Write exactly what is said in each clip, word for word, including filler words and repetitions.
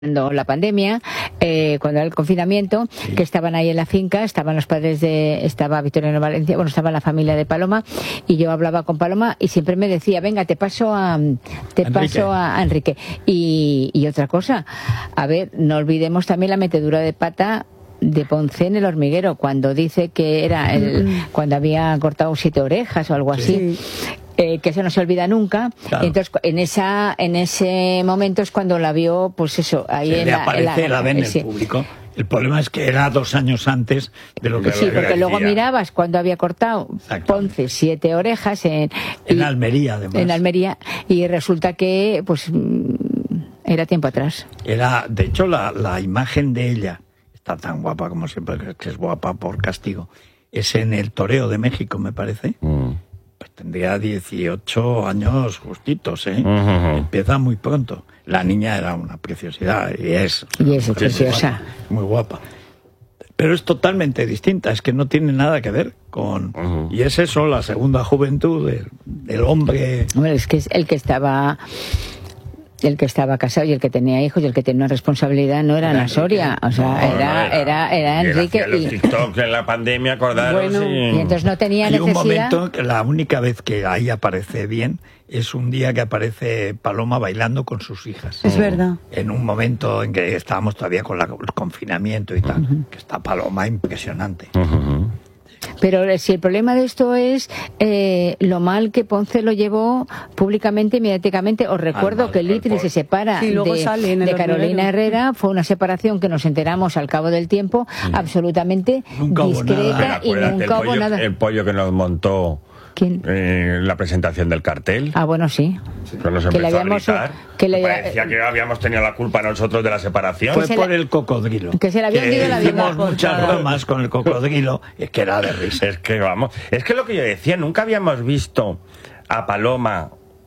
la pandemia, eh, cuando era el confinamiento, sí. que estaban ahí en la finca, estaban los padres de, estaba Victoriano Valencia, bueno, estaba la familia de Paloma, y yo hablaba con Paloma y siempre me decía, venga, te paso a, te Enrique. paso a, a Enrique. Y, y otra cosa, a ver, no olvidemos también la metedura de pata de Ponce en El hormiguero, cuando dice que era el, mm. cuando había cortado siete orejas o algo así. Sí. Eh, que eso no se olvida nunca. Claro. Entonces en esa en ese momento es cuando la vio, pues eso, ahí se en le la, aparece, en la, la ve en el sí. público. El problema es que era dos años antes de lo que sí, porque decía. Luego mirabas cuando había cortado Ponce siete orejas en, en y, Almería, además. En Almería, y resulta que pues era tiempo atrás. Era, de hecho, la, la imagen de ella está tan guapa como siempre, que es guapa por castigo. Es en el Toreo de México, me parece. Mm. Pues tendría dieciocho años justitos, ¿eh? Uh-huh. Empieza muy pronto. La niña era una preciosidad, y es. Y es preciosa. Muy guapa. Pero es totalmente distinta, es que no tiene nada que ver con... Uh-huh. Y es eso, la segunda juventud del, del hombre... Hombre, es que es el que estaba... El que estaba casado y el que tenía hijos y el que tenía una responsabilidad no era Ana Soria, o sea, no, era, no era, era, era Enrique. Y los TikTok en la pandemia, acordaros. Bueno, y... y entonces no tenía Hay necesidad. un momento que la única vez que ahí aparece bien es un día que aparece Paloma bailando con sus hijas. Es verdad. En un momento en que estábamos todavía con la, el confinamiento y tal, uh-huh. que está Paloma impresionante. Uh-huh. Pero si el problema de esto es eh, lo mal que Ponce lo llevó públicamente y mediáticamente. Os recuerdo mal, que Litri se separa sí, de, de Carolina Herrera. Fue una separación que nos enteramos al cabo del tiempo, sí. absolutamente nunca discreta y nunca hubo nada. El pollo que nos montó ¿Quién? Eh, la presentación del cartel. Ah, bueno, sí. sí. Que nos empezó que le habíamos, a gritar. Que le... Parecía que habíamos tenido la culpa nosotros de la separación. Fue por la... el cocodrilo. Que se le había hundido la vida. Hicimos muchas bromas con el cocodrilo, es que era de risa. Es que vamos, es que lo que yo decía, nunca habíamos visto a Paloma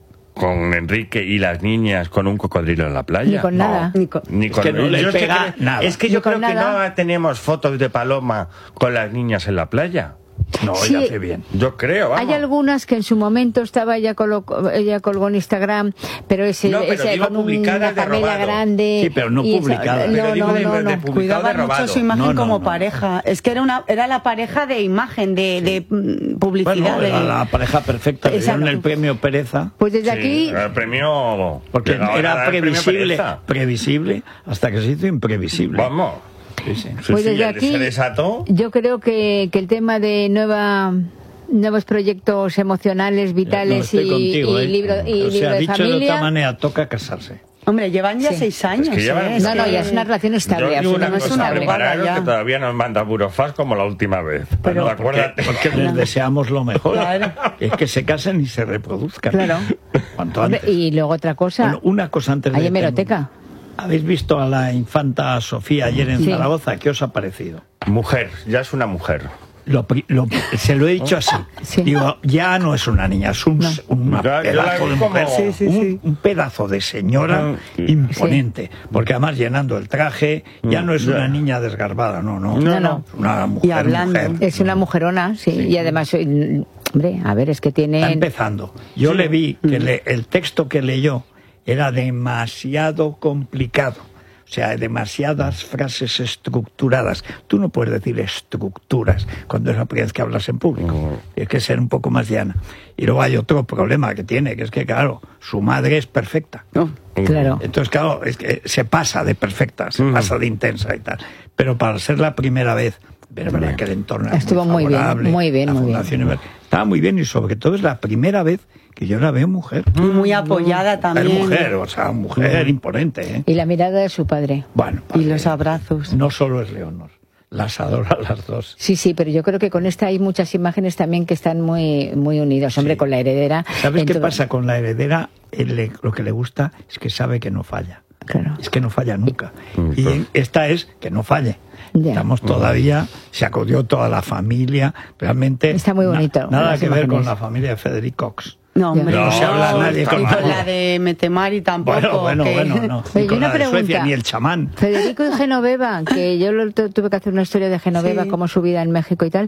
con Enrique y las niñas con un cocodrilo en la playa. Ni con no. nada. Ni con, Ni con es que no le pega es que, nada. Es que yo Ni creo que nada. no tenemos fotos de Paloma con las niñas en la playa. No, sí, ella hace bien. Yo creo, vamos. Hay algunas que en su momento estaba ella colocó, ella colgó en Instagram, pero ese, no, pero ese con una familia grande. Sí, pero no publicada. No, pero no, de, no, no, de no. Cuidaba de mucho su imagen no, no, como no. pareja. Es que era una era la pareja de imagen, de, sí. de publicidad. Bueno, de... era la pareja perfecta. Le dieron el premio Pereza. Pues desde sí, aquí... el premio... Porque era previsible, previsible hasta que se hizo imprevisible. Vamos. Sí, sí. Pues sí, desde aquí, se desató. Yo creo que, que el tema de nueva... nuevos proyectos emocionales, vitales no, y, contigo, y ¿eh? libro, y o sea, libro de dicho familia. de otra manera, toca casarse. Hombre, llevan ya sí. seis años. Es que llevan, ¿eh? No, es no, que... ya es una relación estable. Yo digo una no cosa, es una prepararos ya. que todavía nos manda Burofax como la última vez. Pero bueno, acuérdate. Porque, porque les deseamos lo mejor. Claro. Es que se casen y se reproduzcan. Claro. Cuanto Hombre, antes. y luego otra cosa. Bueno, una cosa antes de... Hay hemeroteca. ¿Habéis visto a la infanta Sofía ayer en sí. Zaragoza? ¿Qué os ha parecido? Mujer, ya es una mujer. Lo, lo, se lo he dicho así. Sí. Digo, ya no es una niña, es un, no. una ya, pedazo de mujer, sí, sí, un, sí. un pedazo de señora sí. imponente. Sí. Porque además llenando el traje, ya no es una niña desgarbada, no, no. No, no. Es una mujer, y hablando. mujer. Es una mujerona, sí. sí. Y además, hombre, a ver, es que tiene... Está empezando. Yo sí. le vi que le, el texto que leyó era demasiado complicado. O sea, demasiadas frases estructuradas. Tú no puedes decir estructuras cuando es la primera vez que hablas en público. Uh-huh. Hay que ser un poco más llana. Y luego hay otro problema que tiene, que es que, claro, su madre es perfecta. ¿No? Uh-huh. Claro. Entonces, claro, es que se pasa de perfecta, se uh-huh. pasa de intensa y tal. Pero para ser la primera vez, es verdad que el entorno estuvo muy favorable. Muy bien, muy bien. Muy bien. Estaba muy bien y sobre todo es la primera vez que yo la veo mujer. Y muy apoyada también. Es mujer, o sea, mujer mm. imponente. ¿eh? Y la mirada de su padre. Bueno, y los abrazos. No solo es Leonor, las adora las dos. Sí, sí, pero yo creo que con esta hay muchas imágenes también que están muy muy unidas. Hombre, sí. Con la heredera... ¿Sabes qué todo... pasa con la heredera? Le, lo que le gusta es que sabe que no falla. Claro. Es que no falla nunca. Y, y esta es que no falle. Ya. Estamos todavía, se acudió toda la familia, realmente... Está muy bonito. Na, nada que imágenes. ver con la familia de Federico Cox. No, hombre, no, no se habla nadie con, con la de Metemari tampoco. Bueno, bueno, que... bueno, no. Ni con una la de pregunta. Suecia, ni el chamán. Federico y Genoveva, que yo lo, tuve que hacer una historia de Genoveva, sí. Como su vida en México y tal.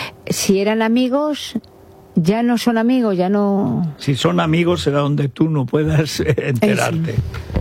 Si eran amigos, ya no son amigos, ya no... Si son amigos será donde tú no puedas enterarte.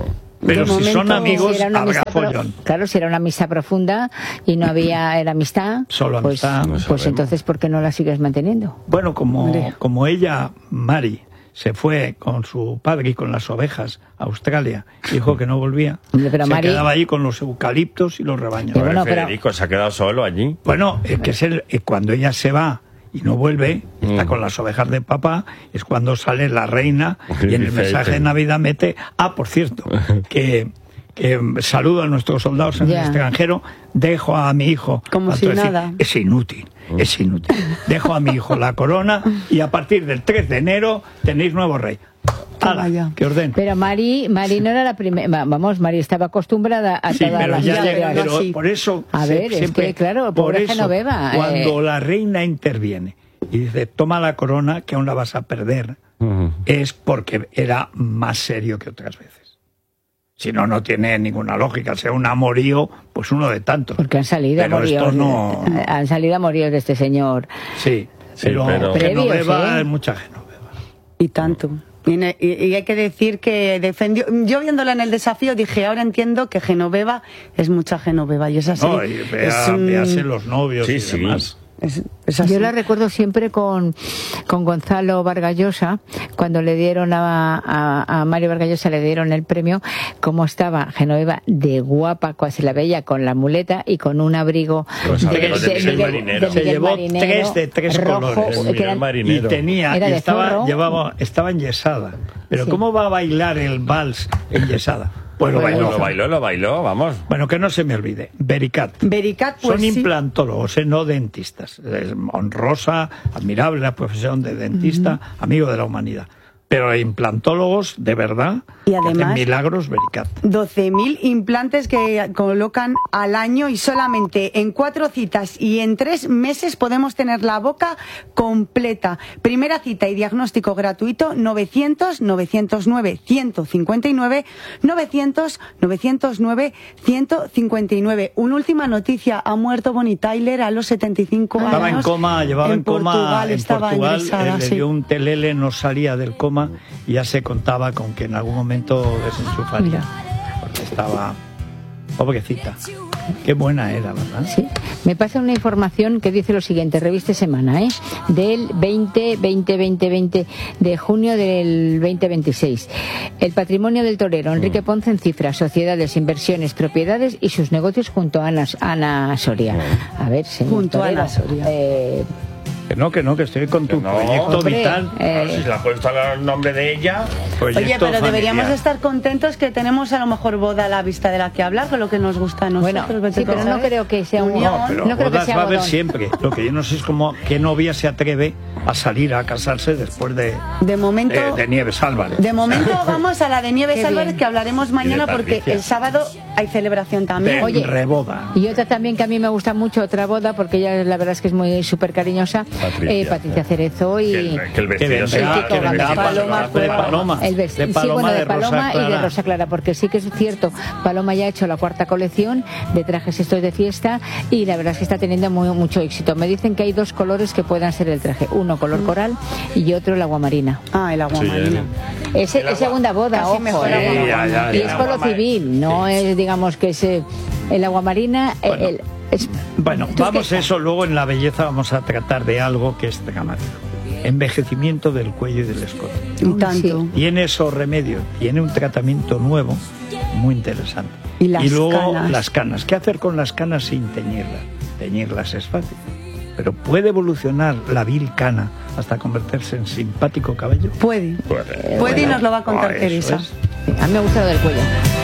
Pero si son amigos, si era una habrá amistad pro- follón. Claro, si era una amistad profunda y no había era amistad, Solo pues, amistad. No pues sabemos. entonces ¿por qué no la sigues manteniendo? Bueno, como, Hombre. como ella, Mari, se fue con su padre y con las ovejas a Australia, dijo que no volvía, Hombre, pero se Mari- quedaba allí con los eucaliptos y los rebaños. Pero bueno, Pobre pero- Federico se ha quedado solo allí. Bueno, es que es el- eh, cuando ella se va y no vuelve, está Mm. con las ovejas de papá, es cuando sale la reina Sí, y en el dice, mensaje de dice. Navidad mete, ah, por cierto, que, que saludo a nuestros soldados en Ya. el extranjero, dejo a mi hijo. Como a si decir, nada. Es inútil, es inútil. Dejo a mi hijo la corona y a partir del tres de enero tenéis nuevo rey. Toma ¡Hala, ya. qué orden! Pero Mari, Mari no era la primera, vamos, Mari estaba acostumbrada a Sí, todas pero las ya, Ya, historias. pero pero sí. por eso A se- ver, es siempre- que, claro, por pobre eso, Genoveva, cuando eh. la reina interviene y dice toma la corona que aún la vas a perder, Ujú. es porque era más serio que otras veces. Si no, no tiene ninguna lógica. Sea un amorío, pues uno de tantos. Porque han salido Pero amoríos, esto no- de- han salido amoríos de este señor. Sí, Sí, pero, pero- Genoveva Previos, ¿eh? es mucha Genoveva. Y tanto. Y, ne- y- y hay que decir que defendió. Yo viéndola en el desafío dije, ahora entiendo que Genoveva es mucha Genoveva. Y es así. No, y vea, es, un- véase los novios Sí, y sí. demás. es- es así. Yo la recuerdo siempre con, con Gonzalo Vargas Llosa, cuando le dieron a, a, a Mario Vargas Llosa, le dieron el premio, cómo estaba Genoveva de guapa, cuando se la veía con la muleta y con un abrigo Los abrigos de Miguel Marinero. Se llevó Marinero, tres de tres rojo, colores. que Miguel eran- Marinero. Y tenía, Era y de estaba, zorro. llevaba, estaba enyesada. Pero Sí. ¿cómo va a bailar el vals enyesada? Pues lo Bueno, bailó. Lo bailó, lo bailó, vamos. Bueno, que no se me olvide. Vericat. Vericat, pues Son sí. implantólogos, eh, no dentistas. Es honrosa, admirable la profesión de dentista, amigo de la humanidad. Pero implantólogos, de verdad, Y que hacen además- milagros, Vericat. doce mil implantes que colocan al año y solamente en cuatro citas y en tres meses podemos tener la boca completa. Primera cita y diagnóstico gratuito novecientos, novecientos nueve, ciento cincuenta y nueve, novecientos, novecientos nueve, ciento cincuenta y nueve. Una última noticia, ha muerto Bonnie Tyler a los setenta y cinco años. Estaba en coma, llevaba en, coma Portugal, en estaba Portugal, ingresada, eh, le sí. dio un telele, no salía del coma y ya se contaba con que en algún momento desenchufaría. Mira. Porque estaba pobrecita. Qué buena era, ¿verdad? Sí. Me pasa una información que dice lo siguiente, revista Semana, ¿eh? Del veinte, veinte, veinte, veinte de junio del veinte veintiséis. El patrimonio del torero, Enrique Ponce, en cifras, sociedades, inversiones, propiedades y sus negocios junto a Ana, Ana Soria. A ver, señor Junto a torero, Ana Soria. eh, Que no, que no, que estoy con tu Que no. proyecto Hombre, vital. eh, Si se le ha puesto el nombre de ella. Proyecto Oye, pero deberíamos familiar. estar contentos que tenemos a lo mejor boda a la vista de la que hablar, con lo que nos gusta a nosotros. Bueno, vete sí, tú a pero no saber. creo que sea un- Unión. No, pero No creo que bodas sea va a haber bodón. siempre. Lo que yo no sé es cómo qué novia se atreve a salir a casarse después de, De momento, de, de Nieves Álvarez. de momento vamos a la de Nieves Qué Álvarez, bien. que hablaremos mañana porque Patricia. el sábado hay celebración también. De Oye, reboda. y otra también que a mí me gusta mucho, otra boda, porque ella la verdad es que es muy súper cariñosa, Patricia. eh, Patricia Cerezo y... Que el, que el Que vestido se vendrá, Kiko que vendrá Paloma, Paloma, de Paloma, Paloma, El vest- de sí, Paloma, bueno, de de Rosa Paloma y de Clara. Rosa Clara, porque sí que es cierto, Paloma ya ha hecho la cuarta colección de trajes estos de fiesta y la verdad es que está teniendo muy, mucho éxito. Me dicen que hay dos colores que puedan ser el traje, uno color coral y otro el aguamarina. Ah, el agua Sí, marina. Es, es segunda boda, Casi ojo, mejor eh. agua Ya, ya, y ya. es por lo civil, no es, digamos, que es eh, el aguamarina, eh, Bueno. el, es- Bueno, ¿Tú vamos qué? a eso, luego en la belleza vamos a tratar de algo que es dramático. Envejecimiento del cuello y del escote. Un tanto. Sí. Tiene esos remedios, tiene un tratamiento nuevo, muy interesante. Y las luego canas. las canas. ¿Qué hacer con las canas sin teñirlas? Teñirlas es fácil. Pero ¿puede evolucionar la vil cana hasta convertirse en simpático cabello? Puede. Puede. Puede y nos lo va a contar Ah, eso Teresa. es. a mí me gusta lo del cuello.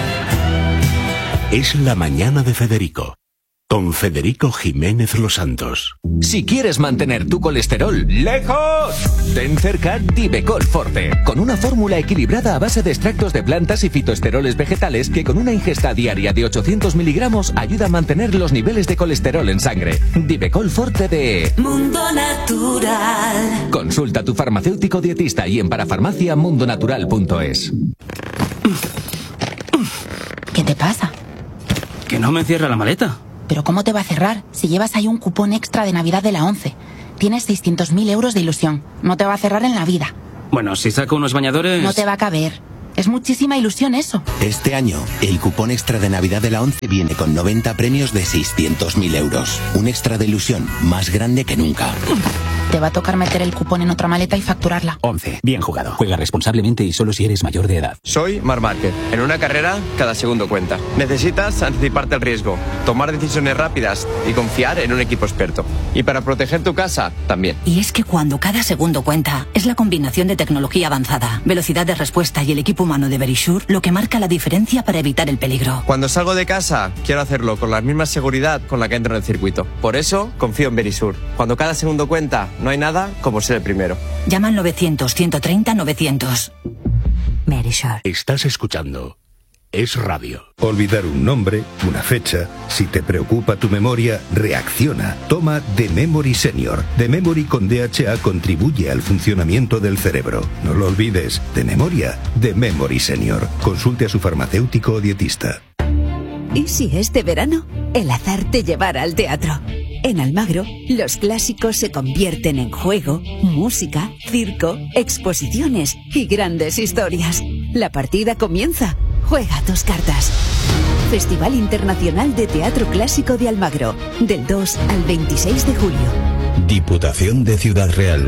Es la mañana de Federico, con Federico Jiménez Los Santos. Si quieres mantener tu colesterol lejos, ten cerca Divecol Forte, con una fórmula equilibrada a base de extractos de plantas y fitoesteroles vegetales que con una ingesta diaria de ochocientos miligramos ayuda a mantener los niveles de colesterol en sangre. Divecol Forte de Mundo Natural. Consulta a tu farmacéutico dietista y en parafarmacia mundonatural punto es. ¿Qué te pasa? Que no me cierra la maleta. ¿Pero cómo te va a cerrar si llevas ahí un cupón extra de Navidad de la ONCE? Tienes seiscientos mil euros de ilusión. No te va a cerrar en la vida. Bueno, si saco unos bañadores... No te va a caber. Es muchísima ilusión eso. Este año, el cupón extra de Navidad de la ONCE viene con noventa premios de seiscientos mil euros. Un extra de ilusión más grande que nunca. Te va a tocar meter el cupón en otra maleta y facturarla. once. Bien jugado. Juega responsablemente y solo si eres mayor de edad. Soy Marc Márquez. En una carrera, cada segundo cuenta. Necesitas anticiparte al riesgo, tomar decisiones rápidas y confiar en un equipo experto. Y para proteger tu casa, también. Y es que cuando cada segundo cuenta, es la combinación de tecnología avanzada, velocidad de respuesta y el equipo humano de Verisure lo que marca la diferencia para evitar el peligro. Cuando salgo de casa, quiero hacerlo con la misma seguridad con la que entro en el circuito. Por eso, confío en Verisure. Cuando cada segundo cuenta, no hay nada como ser el primero. Llama al novecientos, ciento treinta, novecientos. Verisure. Estás escuchando Es Radio. Olvidar un nombre, una fecha. Si te preocupa tu memoria, reacciona. Toma The Memory Senior. The Memory con D H A contribuye al funcionamiento del cerebro. No lo olvides. De memoria, The Memory Senior. Consulte a su farmacéutico o dietista. ¿Y si este verano el azar te llevara al teatro? En Almagro, los clásicos se convierten en juego, música, circo, exposiciones y grandes historias. La partida comienza. Juega tus cartas. Festival Internacional de Teatro Clásico de Almagro, del dos al veintiséis de julio. Diputación de Ciudad Real.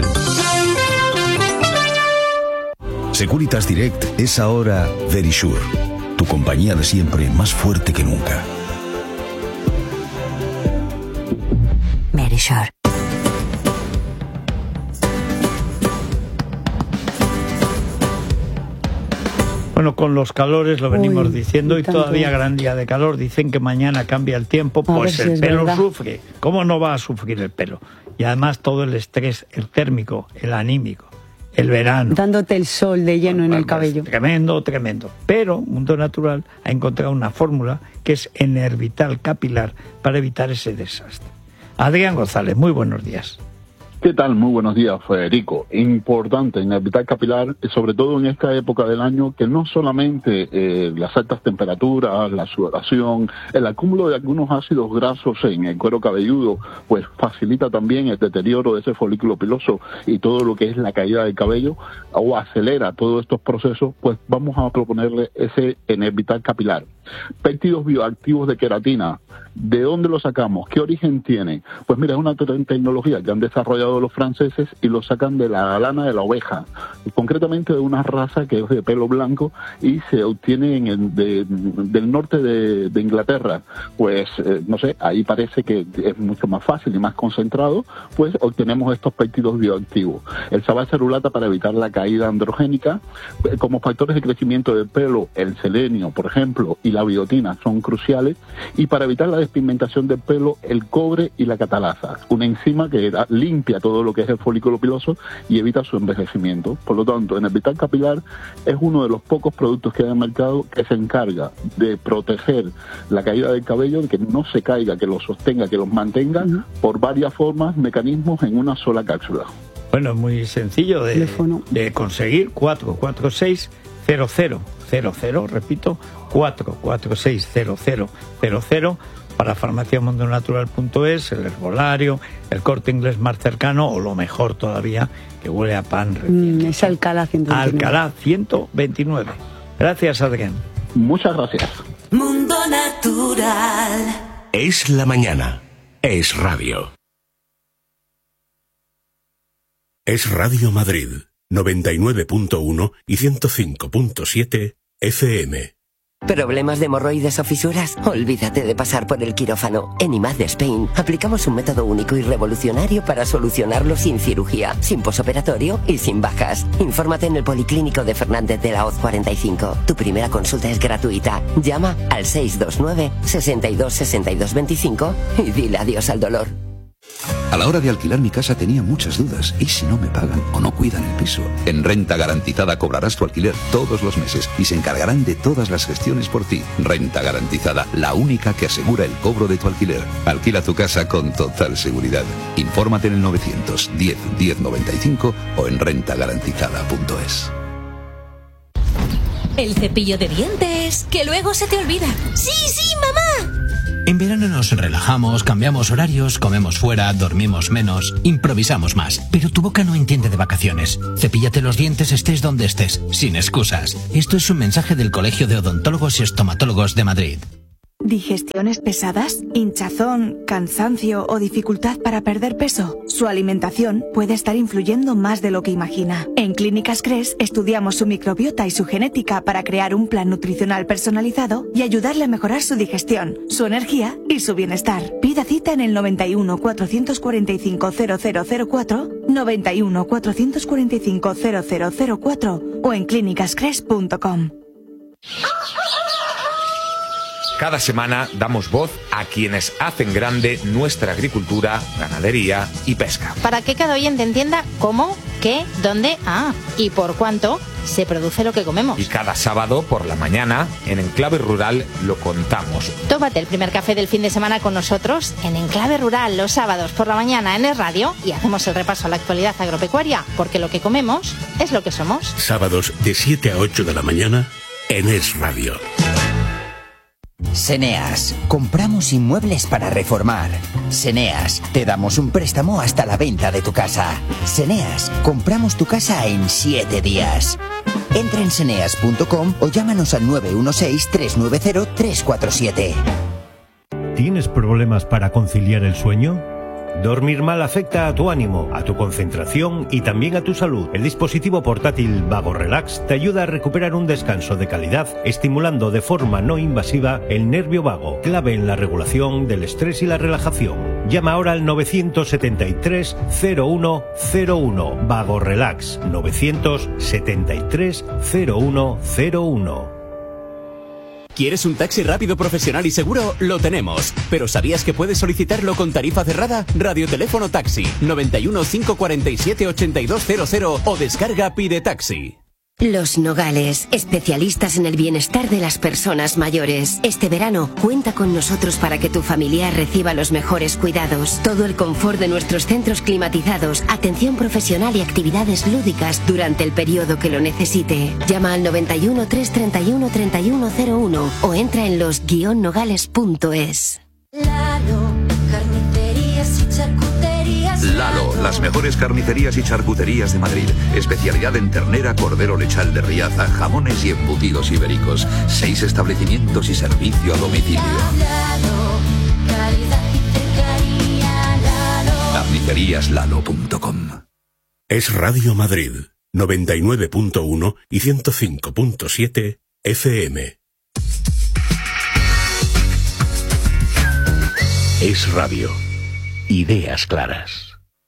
Securitas Direct es ahora Verisure, tu compañía de siempre más fuerte que nunca. Verisure. Bueno, con los calores lo venimos Uy, diciendo y tanto. todavía gran día de calor. Dicen que mañana cambia el tiempo, A pues ver si el es pelo verdad. sufre. ¿Cómo no va a sufrir el pelo? Y además todo el estrés, el térmico, el anímico, el verano. Dándote el sol de lleno en el cabello. Tremendo, tremendo. Pero Mundo Natural ha encontrado una fórmula que es Enervital Capilar para evitar ese desastre. Adrián González, muy buenos días. ¿Qué tal? Muy buenos días, Federico. Importante en el vital capilar, sobre todo en esta época del año, que no solamente eh, las altas temperaturas, la sudoración, el acúmulo de algunos ácidos grasos en el cuero cabelludo, pues facilita también el deterioro de ese folículo piloso y todo lo que es la caída del cabello, o acelera todos estos procesos, pues vamos a proponerle ese Enervital Capilar. Péptidos bioactivos de queratina. ¿De dónde lo sacamos? ¿Qué origen tiene? Pues mira, es una te- tecnología que han desarrollado los franceses y lo sacan de la lana de la oveja, concretamente de una raza que es de pelo blanco y se obtiene en el de, del norte de, de Inglaterra. Pues, eh, no sé, ahí parece que es mucho más fácil y más concentrado, pues obtenemos estos péptidos bioactivos. El sabacerulata para evitar la caída androgénica. Como factores de crecimiento del pelo, el selenio, por ejemplo, y la biotina son cruciales, y para evitar la despigmentación del pelo, el cobre y la catalasa, una enzima que da, limpia todo lo que es el folículo piloso y evita su envejecimiento. Por lo tanto, Enervital Capilar es uno de los pocos productos que hay en el mercado que se encarga de proteger la caída del cabello, que no se caiga, que lo sostenga, que los mantenga, uh-huh. por varias formas, mecanismos en una sola cápsula. Bueno, es muy sencillo de, de conseguir. Cuatro cuatro seis cero cero cero cero, repito, cuatro cuatro seis cero cero cero cero para farmacia mundo natural punto es, el herbolario, el Corte Inglés más cercano, o lo mejor todavía, que huele a pan recién. Mm, es Alcalá ciento veintinueve. Alcalá ciento veintinueve. Gracias, Adrián. Muchas gracias. Mundo Natural. Es la mañana. Es radio. Es Radio Madrid, noventa y nueve punto uno y ciento cinco punto siete F M. ¿Problemas de hemorroides o fisuras? Olvídate de pasar por el quirófano. En I M A D Spain aplicamos un método único y revolucionario para solucionarlo sin cirugía, sin posoperatorio y sin bajas. Infórmate en el Policlínico de Fernández de la Hoz cuarenta y cinco. Tu primera consulta es gratuita. Llama al seis dos nueve, sesenta y dos, sesenta y dos veinticinco y dile adiós al dolor. A la hora de alquilar mi casa tenía muchas dudas. ¿Y si no me pagan o no cuidan el piso? En Renta Garantizada cobrarás tu alquiler todos los meses y se encargarán de todas las gestiones por ti. Renta Garantizada, la única que asegura el cobro de tu alquiler. Alquila tu casa con total seguridad. Infórmate en el novecientos diez, diez noventa y cinco o en renta garantizada punto es. El cepillo de dientes, que luego se te olvida. ¡Sí, sí, mamá! En verano nos relajamos, cambiamos horarios, comemos fuera, dormimos menos, improvisamos más. Pero tu boca no entiende de vacaciones. Cepíllate los dientes estés donde estés, sin excusas. Esto es un mensaje del Colegio de Odontólogos y Estomatólogos de Madrid. ¿Digestiones pesadas, hinchazón, cansancio o dificultad para perder peso? Su alimentación puede estar influyendo más de lo que imagina. En Clínicas Cres estudiamos su microbiota y su genética para crear un plan nutricional personalizado y ayudarle a mejorar su digestión, su energía y su bienestar. Pida cita en el noventa y uno, cuatrocientos cuarenta y cinco, cero cero cero cuatro, noventa y uno, cuatrocientos cuarenta y cinco, cero cero cero cuatro o en clínicas cres punto com. Cada semana damos voz a quienes hacen grande nuestra agricultura, ganadería y pesca. Para que cada oyente entienda cómo, qué, dónde, ah, y por cuánto se produce lo que comemos. Y cada sábado por la mañana, en Enclave Rural, lo contamos. Tómate el primer café del fin de semana con nosotros en Enclave Rural los sábados por la mañana en Es Radio y hacemos el repaso a la actualidad agropecuaria, porque lo que comemos es lo que somos. Sábados de siete a ocho de la mañana en Es Radio. Seneas, compramos inmuebles para reformar. Seneas, te damos un préstamo hasta la venta de tu casa. Seneas, compramos tu casa en siete días. Entra en seneas punto com o llámanos al nueve uno seis, tres nueve cero, tres cuatro siete. ¿Tienes problemas para conciliar el sueño? Dormir mal afecta a tu ánimo, a tu concentración y también a tu salud. El dispositivo portátil Vago Relax te ayuda a recuperar un descanso de calidad, estimulando de forma no invasiva el nervio vago, clave en la regulación del estrés y la relajación. Llama ahora al nueve siete tres, cero uno cero uno. Vago Relax, nueve siete tres, cero uno cero uno. ¿Quieres un taxi rápido, profesional y seguro? Lo tenemos. ¿Pero sabías que puedes solicitarlo con tarifa cerrada? Radioteléfono Taxi, noventa y uno, cinco cuarenta y siete, ochenta y dos cero cero o descarga Pide Taxi. Los Nogales, especialistas en el bienestar de las personas mayores. Este verano, cuenta con nosotros para que tu familiar reciba los mejores cuidados. Todo el confort de nuestros centros climatizados, atención profesional y actividades lúdicas durante el periodo que lo necesite. Llama al noventa y uno, trescientos treinta y uno, treinta y uno cero uno o entra en los guion nogales punto es. Lalo, carnicerías y charcuterías. Lalo, las mejores carnicerías y charcuterías de Madrid. Especialidad en ternera, cordero lechal de Riaza, jamones y embutidos ibéricos. Seis establecimientos y servicio a domicilio. Lalo, calidad y cercanía. Lalo. carnicerías lalo punto com. Es Radio Madrid, noventa y nueve punto uno y ciento cinco punto siete F M. Es Radio. Ideas claras.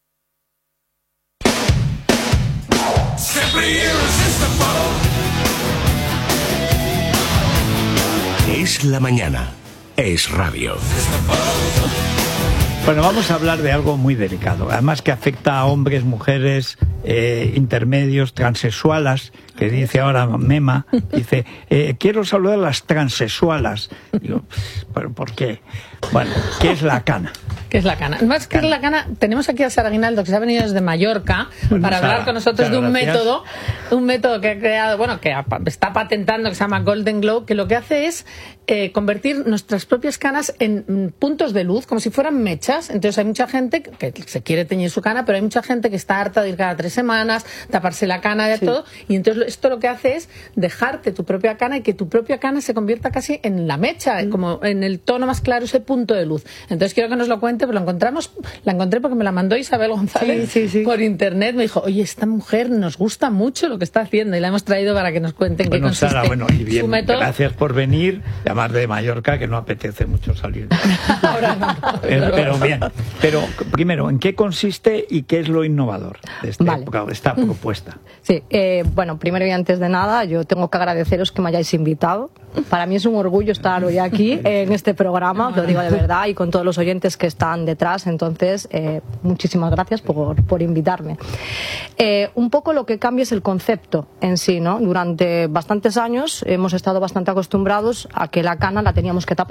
Es la mañana. Es Radio. Bueno, vamos a hablar de algo muy delicado, además que afecta a hombres, mujeres, eh, intermedios, transexualas, que dice ahora Mema, dice, eh, quiero saludar a las transexualas. Digo, ¿pero por qué? Bueno, ¿qué es la cana? ¿Qué es la cana? Más que la cana, tenemos aquí a Sara Aguinaldo, que se ha venido desde Mallorca, bueno, para Sara, hablar con nosotros de un gracias. método, un método que ha creado, bueno, que está patentando, que se llama Golden Glow, que lo que hace es eh, convertir nuestras propias canas en mm, puntos de luz, como si fueran mechas. Entonces hay mucha gente que, que se quiere teñir su cana, pero hay mucha gente que está harta de ir cada tres semanas, taparse la cana de sí. todo, y entonces esto lo que hace es dejarte tu propia cana y que tu propia cana se convierta casi en la mecha, mm. como en el tono más claro, ese punto de luz. Entonces quiero que nos lo cuente, pues lo encontramos, la encontré porque me la mandó Isabel González sí, sí, sí. por internet. Me dijo, oye, esta mujer nos gusta mucho lo que está haciendo y la hemos traído para que nos cuenten bueno, qué consiste Sara, bueno, y bien, su método. Gracias por venir, además de Mallorca, que no apetece mucho salir. Ahora no, no, pero, pero bien, pero primero, ¿en qué consiste y qué es lo innovador de esta, vale. época, de esta propuesta? Sí, eh, bueno, primero y antes de nada, yo tengo que agradeceros que me hayáis invitado. Para mí es un orgullo estar hoy aquí en este programa, lo digo de verdad, y con todos los oyentes que están detrás. Entonces, eh, muchísimas gracias por, por invitarme. Eh, un poco lo que cambia es el concepto en sí, ¿no? Durante bastantes años hemos estado bastante acostumbrados a que la cana la teníamos que tapar.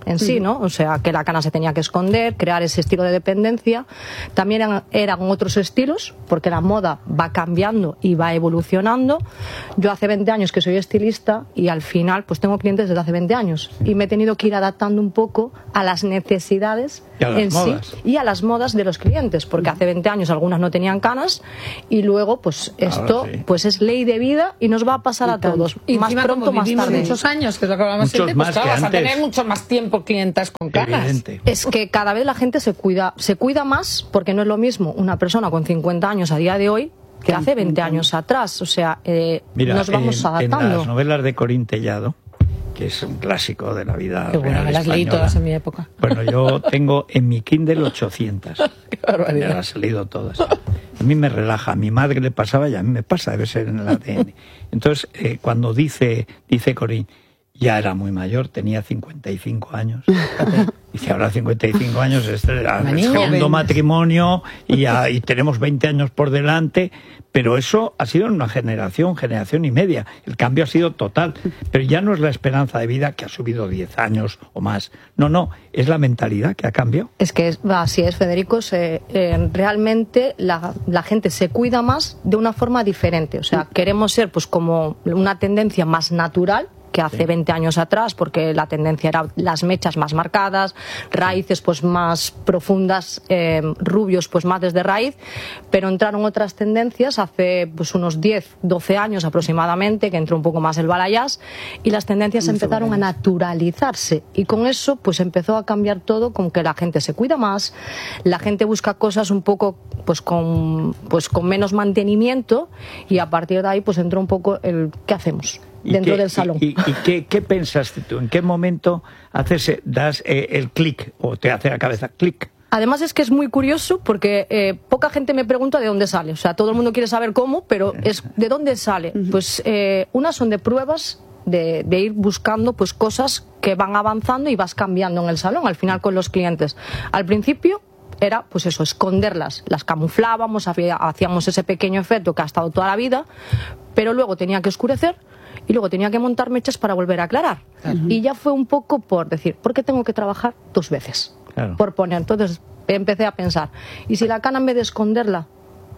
en sí, ¿no? O sea, que la cana se tenía que esconder, crear ese estilo de dependencia. También eran, eran otros estilos, porque la moda va cambiando y va evolucionando. Yo hace veinte años que soy estilista y al final pues tengo clientes desde hace veinte años y me he tenido que ir adaptando un poco a las necesidades en sí y a las modas de los clientes, porque hace veinte años algunas no tenían canas y luego pues esto sí. pues es ley de vida y nos va a pasar a todos, Y más encima, pronto, como más vivimos tarde. muchos años, que es lo que hablábamos Muchos antes, pues más claro, que vas a antes. tener mucho más tiempo clientas con canas. Es que cada vez la gente se cuida, se cuida más, porque no es lo mismo una persona con cincuenta años a día de hoy que hace veinte años atrás. O sea, eh, Mira, nos vamos en, en adaptando. las novelas de Corín Tellado, que es un clásico de la vida Qué bueno, real me las leí española. todas en mi época. Bueno, yo tengo en mi Kindle ochocientas. Me las he leído todas. A mí me relaja, a mi madre le pasaba y a mí me pasa, debe ser en el A D N. Entonces, eh, cuando dice, dice Corín, ya era muy mayor, tenía cincuenta y cinco años. Dice, ahora cincuenta y cinco años, es el segundo matrimonio y, ya, y tenemos veinte años por delante, pero eso ha sido en una generación, generación y media. El cambio ha sido total, pero ya no es la esperanza de vida que ha subido diez años o más. No, no, es la mentalidad que ha cambiado. Es que es, así es, Federico, se, eh, realmente la, la gente se cuida más de una forma diferente. O sea, queremos ser pues como una tendencia más natural que hace veinte años atrás, porque la tendencia era las mechas más marcadas, raíces pues más profundas, eh, rubios pues más desde raíz, pero entraron otras tendencias hace pues unos diez, doce años aproximadamente, que entró un poco más el balayage, y las tendencias empezaron a naturalizarse, y con eso pues empezó a cambiar todo, con que la gente se cuida más, la gente busca cosas un poco pues con, pues con menos mantenimiento, y a partir de ahí pues entró un poco el ¿qué hacemos? Dentro qué, del salón. ¿Y, y, y qué, qué pensaste tú? ¿En qué momento haces, das eh, el clic o te hace la cabeza clic? Además es que es muy curioso porque eh, poca gente me pregunta de dónde sale. O sea, todo el mundo quiere saber cómo, pero es ¿de dónde sale? Pues eh, unas son de pruebas, de, de ir buscando pues cosas que van avanzando y vas cambiando en el salón, al final con los clientes. Al principio era pues eso, esconderlas, las camuflábamos, hacíamos ese pequeño efecto que ha estado toda la vida, pero luego tenía que oscurecer y luego tenía que montar mechas para volver a aclarar. Claro. Y ya fue un poco por decir, ¿por qué tengo que trabajar dos veces? Claro. Por poner. Entonces empecé a pensar, ¿y si la cana en vez de esconderla,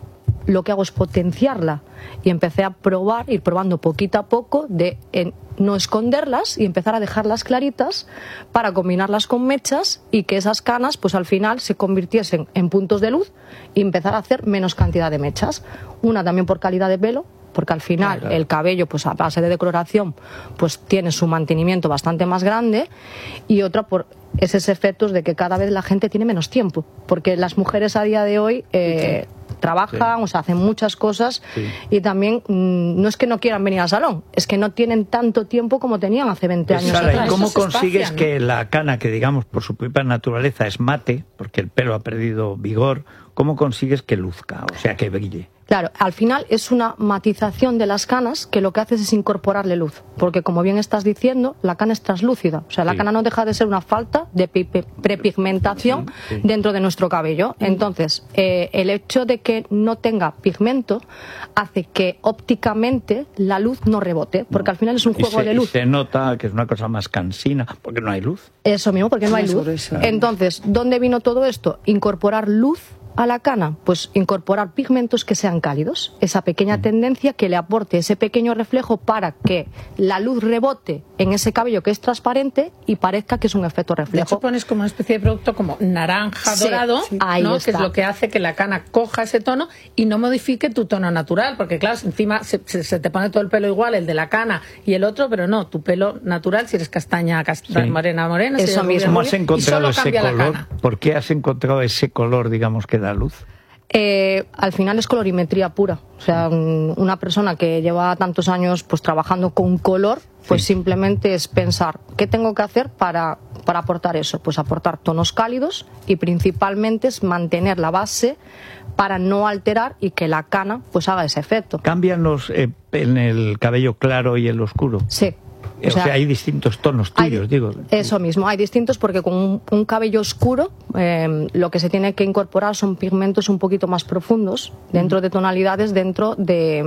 lo que hago es potenciarla? Y empecé a probar, ir probando poquito a poco de en, no esconderlas y empezar a dejarlas claritas para combinarlas con mechas y que esas canas pues al final se convirtiesen en puntos de luz y empezar a hacer menos cantidad de mechas. Una también por calidad de pelo, porque al final claro. el cabello pues a base de decoloración pues tiene su mantenimiento bastante más grande, y otra por esos efectos de que cada vez la gente tiene menos tiempo, porque las mujeres a día de hoy eh, sí. trabajan, sí. o sea, hacen muchas cosas sí. y también mmm, no es que no quieran venir al salón, es que no tienen tanto tiempo como tenían hace veinte años Sara, atrás. ¿y cómo consigues espacian, que ¿no? la cana, que digamos por su propia naturaleza es mate, porque el pelo ha perdido vigor, cómo consigues que luzca, o sea, que brille? Claro, al final es una matización de las canas que lo que haces es incorporarle luz, porque como bien estás diciendo, la cana es translúcida, o sea, la sí. cana no deja de ser una falta de prepigmentación sí, sí. dentro de nuestro cabello. Entonces, eh, el hecho de que no tenga pigmento hace que ópticamente la luz no rebote, porque no. al final es un juego se, de luz. Y se nota que es una cosa más cansina, porque no hay luz. Eso mismo, porque no hay luz. Entonces, ¿dónde vino todo esto? Incorporar luz a la cana, pues incorporar pigmentos que sean cálidos, esa pequeña tendencia que le aporte ese pequeño reflejo para que la luz rebote en ese cabello que es transparente y parezca que es un efecto reflejo. De hecho pones como una especie de producto como naranja sí, dorado, sí. Ahí ¿no? que es lo que hace que la cana coja ese tono y no modifique tu tono natural, porque claro, encima se, se, se te pone todo el pelo igual, el de la cana y el otro, pero no, tu pelo natural, si eres castaña, castaña sí. morena, morena, eso si mismo. ¿Cómo has encontrado ese color? La ¿Por qué has encontrado ese color, digamos, que da luz? Eh, al final es colorimetría pura, o sea, una persona que lleva tantos años pues trabajando con color, pues sí. simplemente es pensar ¿qué tengo que hacer para, para aportar eso? Pues aportar tonos cálidos y principalmente es mantener la base para no alterar y que la cana pues haga ese efecto. ¿Cambian los eh, en el cabello claro y el oscuro? Sí. O, o sea, sea, hay distintos tonos tuyos, hay, digo. Eso mismo, hay distintos porque con un, un cabello oscuro eh, lo que se tiene que incorporar son pigmentos un poquito más profundos dentro de tonalidades, dentro de,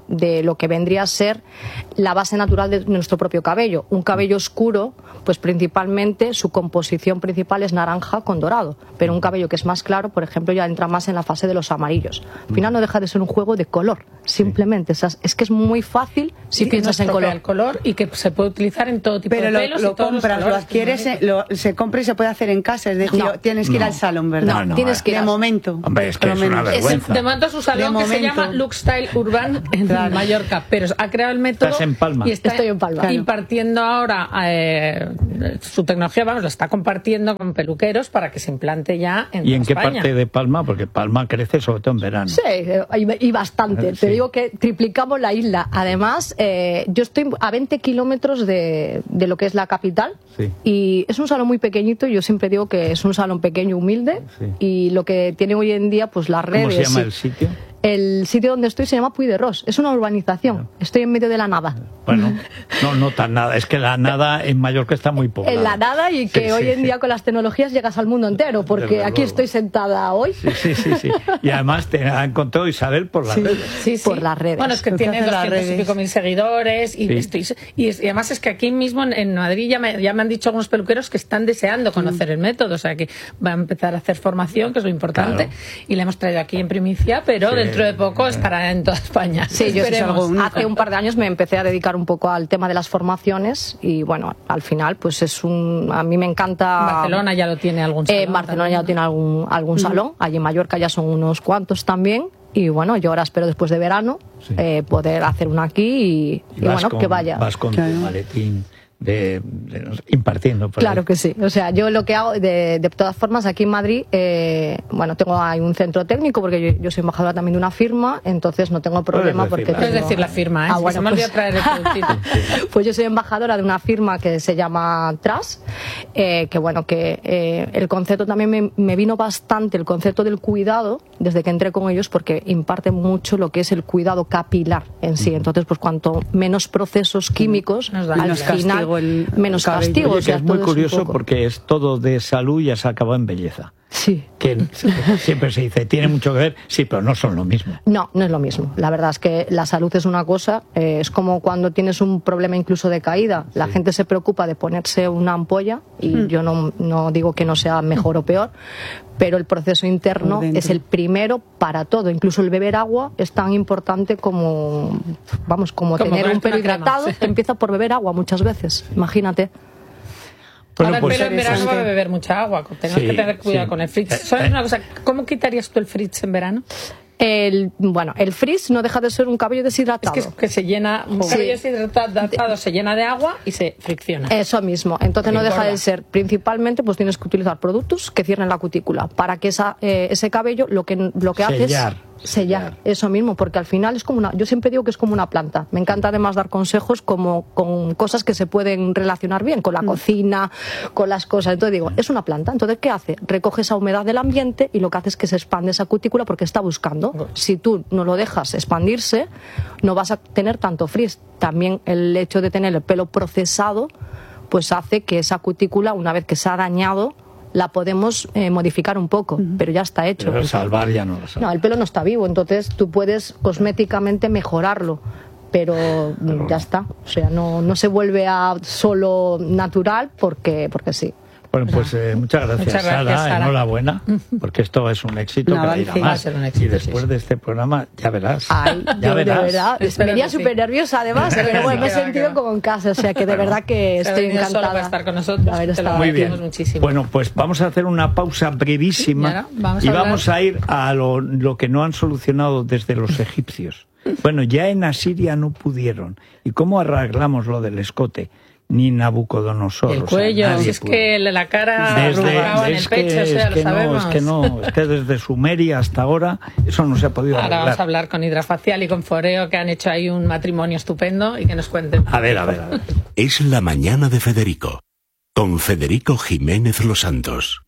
de lo que vendría a ser la base natural de nuestro propio cabello. Un cabello oscuro, pues principalmente su composición principal es naranja con dorado, pero un cabello que es más claro, por ejemplo, ya entra más en la fase de los amarillos. Al final no deja de ser un juego de color, simplemente. Sí. Es que es muy fácil si y piensas en color. el color y que se puede utilizar en todo tipo pero de lo, pelos lo y todos compras, los lo adquieres, eh, lo, se compra y se puede hacer en casa, es decir, No. tienes que ir No. al salón, ¿verdad? No, no, tienes que ir de al- momento. Hombre, es que Por lo es una menos. vergüenza. De momento es un salón De que se momento. llama Look Style Urban en Claro. Mallorca, pero ha creado el método Estás en Palma. y está Estoy en Palma. impartiendo ahora eh, su tecnología, vamos, la está compartiendo con peluqueros para que se implante ya en ¿Y en toda qué España. parte de Palma? Porque Palma crece sobre todo en verano. Sí, eh, y, y bastante. Sí. Te digo que triplicamos la isla. Además, eh, yo estoy a veinte kilómetros de, de lo que es la capital. Sí. Y es un salón muy pequeñito. Yo siempre digo que es un salón pequeño, humilde. Sí. Y lo que tiene hoy en día, pues las redes. ¿Cómo se llama sí. el sitio? El sitio donde estoy se llama Puy de Ros. Es una urbanización. Estoy en medio de la nada. Bueno, no, no tan nada. Es que la nada en Mallorca está muy poblada. En la nada y que Sí, hoy sí, en sí. día con las tecnologías llegas al mundo entero. Porque Desde aquí luego. estoy sentada hoy. Sí, sí, sí, sí. Y además te ha encontrado Isabel por las Sí. redes. Sí, sí. Por las redes. Bueno, es que Lo que tiene hacen las doscientos y redes. pico mil seguidores y, Sí. estoy, y, es- y además es que aquí mismo en, en Madrid ya me, ya me han dicho algunos peluqueros que están deseando conocer el método, o sea que va a empezar a hacer formación, que es lo importante, Claro. y la hemos traído aquí en primicia, pero Sí. dentro de poco estará en toda España. Sí, yo Esperemos. hace un par de años me empecé a dedicar un poco al tema de las formaciones y bueno, al final pues es un... A mí me encanta... Barcelona ya lo tiene algún salón. Eh, Barcelona ya tiene algún, algún salón, allí en Mallorca ya son unos cuantos también y bueno, yo ahora espero después de verano eh, poder hacer una aquí y, y vas bueno, con- que vaya. Vas con tu maletín de, de- impartiendo. por Claro ahí. que sí. O sea, yo lo que hago, de, de todas formas, aquí en Madrid, eh, bueno, tengo ahí un centro técnico porque yo, yo soy embajadora también de una firma, entonces no tengo problema decirla. porque Puedes tengo... decir la firma, ¿eh? Ah, Si bueno, se me pues- olvidó traer el productito. Pues yo soy embajadora de una firma que se llama Tras, eh, que bueno, que eh, el concepto también me, me vino bastante, el concepto del cuidado, desde que entré con ellos, porque imparten mucho lo que es el cuidado capilar en sí. Entonces, pues cuanto menos procesos químicos, Nos da al menos final, castigo el- menos cabello. castigo. Oye, o sea, que es muy todo un curioso poco- porque es todo de salud y has acabado en belleza. Sí. Que siempre se dice, tiene mucho que ver, sí, pero no son lo mismo. No, no es lo mismo. La verdad es que la salud es una cosa, eh, es como cuando tienes un problema incluso de caída. La gente se preocupa de ponerse una ampolla y Mm. yo no, no digo que no sea mejor o peor, pero el proceso interno Por dentro. es el primero para todo. Incluso el beber agua es tan importante como, vamos, como, Como tener un ponerte pelo una crema, hidratado. sí. Empieza por beber agua muchas veces, imagínate. Bueno, Ahora pues- el pelo en verano va a Interesante. beber mucha agua, tenemos Sí, que tener cuidado sí. con el frizz. Eh, ¿Sabes eh. una cosa? ¿Cómo quitarías tú el frizz en verano? El, bueno, el frizz no deja de ser un cabello Es deshidratado. que, es que se llena, un Sí. cabello deshidratado se llena de agua y se fricciona. Eso mismo. Entonces no deja Engorda. de ser, principalmente, pues tienes que utilizar productos que cierren la cutícula para que esa, eh, ese cabello lo que, lo que hace Sellar. es sellar. Eso mismo, porque al final es como una, yo siempre digo que es como una planta. Me encanta además dar consejos como con cosas que se pueden relacionar bien con la cocina, con las cosas. Entonces digo, es una planta. Entonces, ¿qué hace? Recoge esa humedad del ambiente y lo que hace es que se expande esa cutícula porque está buscando. Si tú no lo dejas expandirse, no vas a tener tanto frizz. También el hecho de tener el pelo procesado pues hace que esa cutícula, una vez que se ha dañado, la podemos eh, modificar un poco, pero ya está hecho. Pero salvar ya no lo salva. No, el pelo no está vivo, entonces tú puedes cosméticamente mejorarlo, pero mm, ya está. O sea, no, no se vuelve a solo natural porque, porque sí. Bueno, pues eh, muchas gracias, Muchas gracias, Sara, Sara. enhorabuena, porque esto es un éxito Un que va a avance. ir a Va a más. ser un éxito, Y después sí, de este programa, ya verás. Ay, ya yo de verás. verdad, Espero venía que sí. súper nerviosa además, pero bueno, me he Que va, sentido que va. como en casa, o sea que de verdad que Se ha estoy venido solo encantada para estar con nosotros, de haber te lo estado Muy aquí. bien. agradecemos muchísimo. Bueno, pues vamos a hacer una pausa brevísima Y ahora vamos y a vamos hablar- a ir a lo, lo que no han solucionado desde los egipcios. Bueno, ya en Asiria no pudieron. ¿Y cómo arreglamos lo del escote? Ni Nabucodonosor. El o sea, cuello, nadie si es pudo. que la cara Desde, arrugada en es el que, pecho, o sea, es lo que no, sabemos. es que no, es que desde Sumeria hasta ahora eso no se ha podido Ahora vamos a arreglar. hablar con Hidrafacial y con Foreo, que han hecho ahí un matrimonio estupendo y que nos cuenten. A ver, a ver, a ver. Es la mañana de Federico, con Federico Jiménez Los Santos.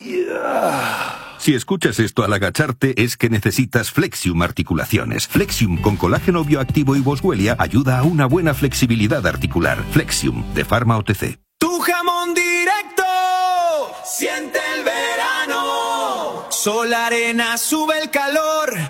Si escuchas esto al agacharte es que necesitas Flexium Articulaciones. Flexium con colágeno bioactivo y boswellia ayuda a una buena flexibilidad articular. Flexium de Pharma O T C. Tu jamón directo, siente el verano. Sol, arena, sube el calor.